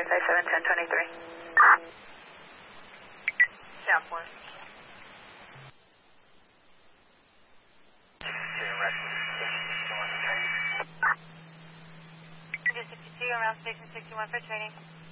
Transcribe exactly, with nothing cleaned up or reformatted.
eight five seven, ten twenty-three. Southwest. sixty-two around station sixty-one for training.